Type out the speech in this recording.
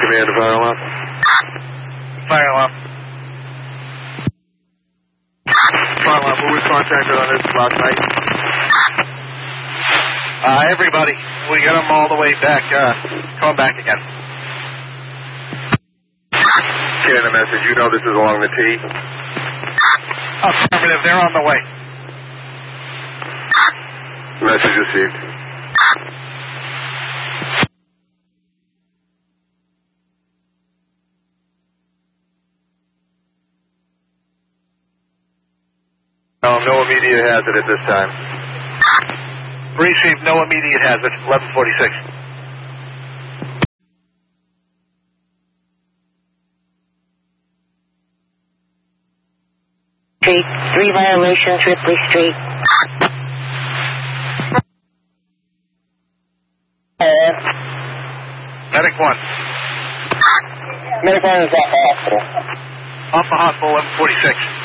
Command to fire alarm. Fire alarm. Fire alarm, who was contacted on this last night? Everybody. We got them all the way back. Coming back again. Getting a message. You know this is along the T. Affirmative. They're on the way. Message received. No immediate hazard at this time. Received. No immediate hazard. 1146. Street, 3 violations, Ripley Street. Medic 1. Medic 1 is off the hospital. Off the hospital, 1146.